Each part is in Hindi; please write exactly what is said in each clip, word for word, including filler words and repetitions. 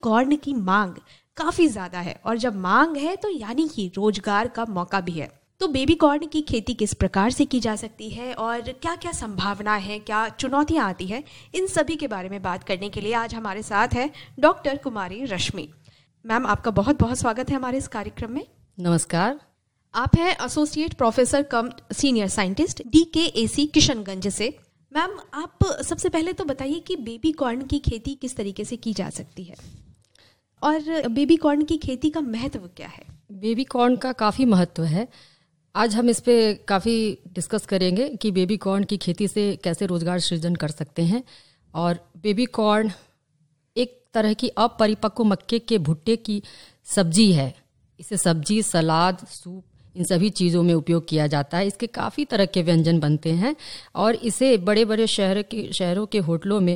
कॉर्न की मांग काफ़ी ज़्यादा है और जब मांग है तो यानी कि रोजगार का मौका भी है। तो बेबी कॉर्न की खेती किस प्रकार से की जा सकती है और क्या क्या संभावना है, क्या चुनौतियाँ आती हैं, इन सभी के बारे में बात करने के लिए आज हमारे साथ है डॉक्टर कुमारी रश्मि। मैम, आपका बहुत बहुत स्वागत है हमारे इस कार्यक्रम में। नमस्कार। आप हैं एसोसिएट प्रोफेसर कम सीनियर साइंटिस्ट डी के ए सी किशनगंज से। मैम, आप सबसे पहले तो बताइए कि बेबी कॉर्न की खेती किस तरीके से की जा सकती है और बेबी कॉर्न की खेती का महत्व क्या है? बेबी कॉर्न का काफ़ी महत्व है। आज हम इस पे काफ़ी डिस्कस करेंगे कि बेबी कॉर्न की खेती से कैसे रोजगार सृजन कर सकते हैं। और बेबी कॉर्न एक तरह की अपरिपक्व मक्के के भुट्टे की सब्जी है। इसे सब्जी, सलाद, सूप, इन सभी चीज़ों में उपयोग किया जाता है। इसके काफ़ी तरह के व्यंजन बनते हैं और इसे बड़े बड़े शहर के शहरों के होटलों में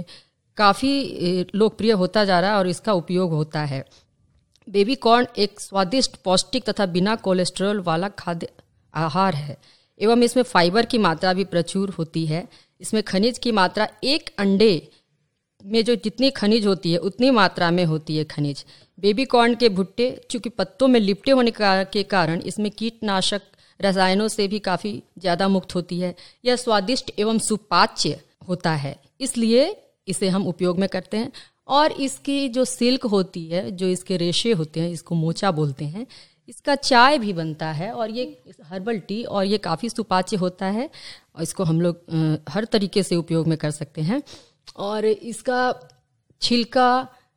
काफ़ी लोकप्रिय होता जा रहा है और इसका उपयोग होता है। बेबी कॉर्न एक स्वादिष्ट, पौष्टिक तथा बिना कोलेस्ट्रॉल वाला खाद्य आहार है एवं इसमें फाइबर की मात्रा भी प्रचुर होती है। इसमें खनिज की मात्रा एक अंडे में जो जितनी खनिज होती है उतनी मात्रा में होती है खनिज। बेबी कॉर्न के भुट्टे चूँकि पत्तों में लिपटे होने के कारण इसमें कीटनाशक रसायनों से भी काफ़ी ज़्यादा मुक्त होती है। यह स्वादिष्ट एवं सुपाच्य होता है, इसलिए इसे हम उपयोग में करते हैं। और इसकी जो सिल्क होती है, जो इसके रेशे होते हैं, इसको मोचा बोलते हैं, इसका चाय भी बनता है और ये हर्बल टी, और ये काफ़ी सुपाच्य होता है और इसको हम लोग हर तरीके से उपयोग में कर सकते हैं। और इसका छिलका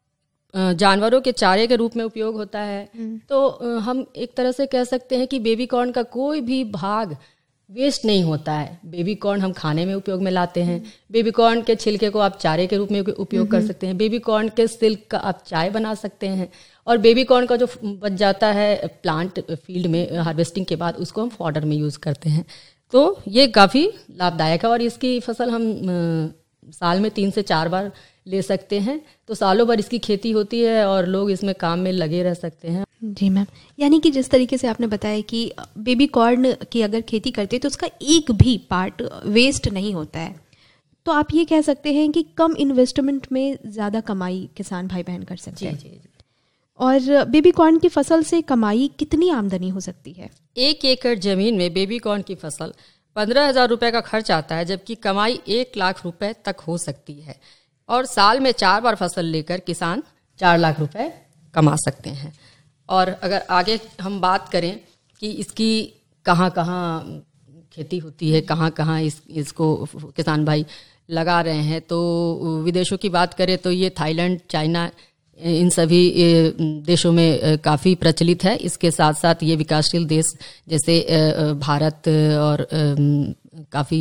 जानवरों के चारे के रूप में उपयोग होता है। तो हम एक तरह से कह सकते हैं कि बेबी कॉर्न का कोई भी भाग वेस्ट नहीं होता है। बेबी कॉर्न हम खाने में उपयोग में लाते हैं। बेबी कॉर्न के छिलके को आप चारे के रूप में उपयोग कर सकते हैं। बेबी कॉर्न के सिल्क का आप चाय बना सकते हैं। और बेबी कॉर्न का जो बच जाता है प्लांट फील्ड में हार्वेस्टिंग के बाद, उसको हम फॉडर में यूज़ करते हैं। तो ये काफ़ी लाभदायक है और इसकी फसल हम साल में तीन से चार बार ले सकते हैं। तो सालों भर इसकी खेती होती है और लोग इसमें काम में लगे रह सकते हैं। जी मैम, यानी कि जिस तरीके से आपने बताया कि बेबी कॉर्न की अगर खेती करते हैं तो उसका एक भी पार्ट वेस्ट नहीं होता है, तो आप ये कह सकते हैं कि कम इन्वेस्टमेंट में ज़्यादा कमाई किसान भाई बहन कर सकते हैं। जी, जी, जी। और बेबी कॉर्न की फसल से कमाई कितनी आमदनी हो सकती है? एक एकड़ जमीन में बेबी कॉर्न की फसल पंद्रह हजार रुपये का खर्च आता है, जबकि कमाई एक लाख रुपए तक हो सकती है। और साल में चार बार फसल लेकर किसान चार लाख रुपए कमा सकते हैं। और अगर आगे हम बात करें कि इसकी कहाँ कहाँ खेती होती है, कहाँ कहाँ इस इसको किसान भाई लगा रहे हैं, तो विदेशों की बात करें तो ये थाईलैंड, चाइना, इन सभी देशों में काफ़ी प्रचलित है। इसके साथ साथ ये विकासशील देश जैसे भारत और काफ़ी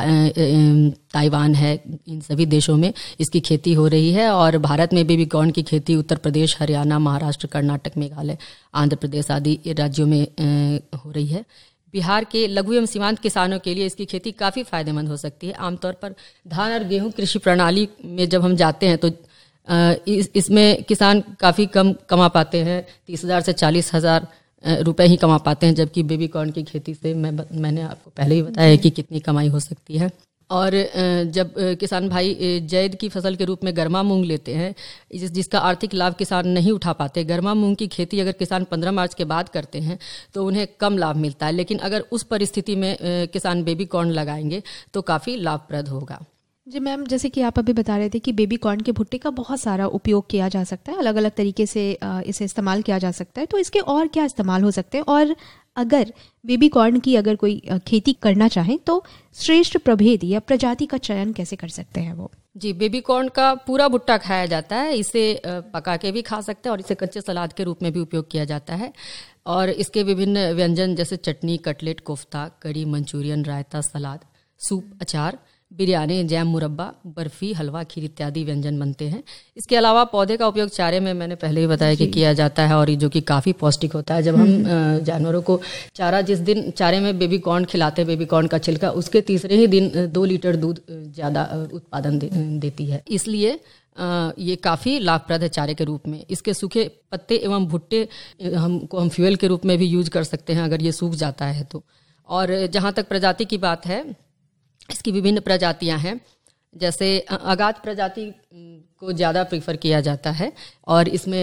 ताइवान है, इन सभी देशों में इसकी खेती हो रही है। और भारत में बेबी कॉर्न की खेती उत्तर प्रदेश, हरियाणा, महाराष्ट्र, कर्नाटक, मेघालय, आंध्र प्रदेश आदि राज्यों में हो रही है। बिहार के लघु एवं सीमांत किसानों के लिए इसकी खेती काफ़ी फायदेमंद हो सकती है। आमतौर पर धान और गेहूं कृषि प्रणाली में जब हम जाते हैं तो इस इसमें किसान काफ़ी कम कमा पाते हैं, तीस हज़ार से चालीस हज़ार रुपये ही कमा पाते हैं, जबकि बेबी कॉर्न की खेती से मैं मैंने आपको पहले ही बताया कि कितनी कमाई हो सकती है। और जब किसान भाई जैद की फसल के रूप में गर्मा मूंग लेते हैं, जिस जिसका आर्थिक लाभ किसान नहीं उठा पाते, गर्मा मूंग की खेती अगर किसान पंद्रह मार्च के बाद करते हैं तो उन्हें कम लाभ मिलता है। लेकिन अगर उस परिस्थिति में किसान बेबी कॉर्न लगाएंगे तो काफ़ी लाभप्रद होगा। जी मैम, जैसे कि आप अभी बता रहे थे कि बेबी कॉर्न के भुट्टे का बहुत सारा उपयोग किया जा सकता है, अलग अलग तरीके से इसे इस्तेमाल किया जा सकता है, तो इसके और क्या इस्तेमाल हो सकते हैं? और अगर बेबी कॉर्न की अगर कोई खेती करना चाहे तो श्रेष्ठ प्रभेद या प्रजाति का चयन कैसे कर सकते हैं वो? जी, बेबी कॉर्न का पूरा भुट्टा खाया जाता है। इसे पका के भी खा सकते हैं और इसे कच्चे सलाद के रूप में भी उपयोग किया जाता है। और इसके विभिन्न व्यंजन जैसे चटनी, कटलेट, कोफ्ता, कड़ी, मंचूरियन, रायता, सलाद, सूप, अचार, बिरयानी, जैम, मुरब्बा, बर्फी, हलवा, खीर इत्यादि व्यंजन बनते हैं। इसके अलावा पौधे का उपयोग चारे में मैंने पहले ही बताया कि किया जाता है और जो कि काफ़ी पौष्टिक होता है। जब हम जानवरों को चारा, जिस दिन चारे में बेबी कॉर्न खिलाते हैं, बेबी कॉर्न का छिलका, उसके तीसरे ही दिन दो लीटर दूध ज़्यादा उत्पादन दे, देती है। इसलिए ये काफ़ी लाभप्रद है चारे के रूप में। इसके सूखे पत्ते एवं भुट्टे हमको हम फ्यूल के रूप में भी यूज कर सकते हैं अगर ये सूख जाता है तो। और जहाँ तक प्रजाति की बात है, इसकी विभिन्न प्रजातियां हैं। जैसे अगाध प्रजाति को ज़्यादा प्रीफर किया जाता है और इसमें